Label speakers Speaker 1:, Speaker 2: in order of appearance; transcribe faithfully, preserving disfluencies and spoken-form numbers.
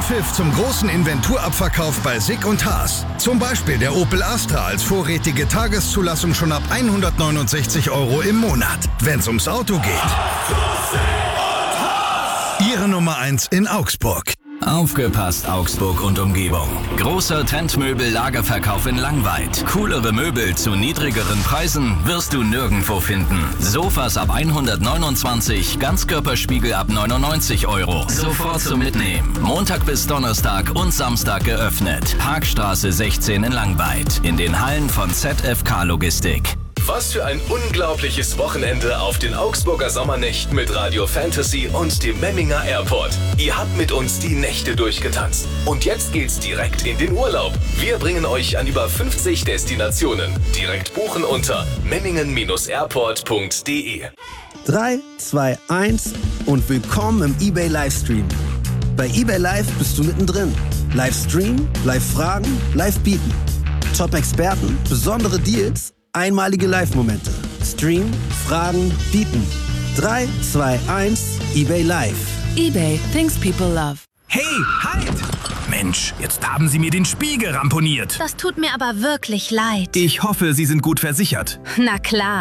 Speaker 1: Pfiff zum großen Inventurabverkauf bei Sick und Haas. Zum Beispiel der Opel Astra als vorrätige Tageszulassung schon ab hundertneunundsechzig Euro im Monat. Wenn's ums Auto geht. Ihre Nummer eins in Augsburg.
Speaker 2: Aufgepasst, Augsburg und Umgebung. Großer Trendmöbel-Lagerverkauf in Langweid. Coolere Möbel zu niedrigeren Preisen wirst du nirgendwo finden. Sofas ab hundertneunundzwanzig, Ganzkörperspiegel ab neunundneunzig Euro. Sofort zum Mitnehmen. Montag bis Donnerstag und Samstag geöffnet. Parkstraße sechzehn in Langweid. In den Hallen von Z F K Logistik.
Speaker 3: Was für ein unglaubliches Wochenende auf den Augsburger Sommernächten mit Radio Fantasy und dem Memminger Airport. Ihr habt mit uns die Nächte durchgetanzt. Und jetzt geht's direkt in den Urlaub. Wir bringen euch an über fünfzig Destinationen. Direkt buchen unter memmingen Airport punkt de.
Speaker 4: drei, zwei, eins und willkommen im eBay Livestream. Bei eBay Live bist du mittendrin. Livestream, Live-Fragen, Live-Bieten. Top-Experten, besondere Deals, einmalige Live-Momente. Stream, Fragen, Bieten. drei, zwei, eins, eBay Live.
Speaker 5: eBay, things people love.
Speaker 6: Hey, halt! Mensch, jetzt haben Sie mir den Spiegel ramponiert.
Speaker 7: Das tut mir aber wirklich leid.
Speaker 6: Ich hoffe, Sie sind gut versichert.
Speaker 7: Na klar.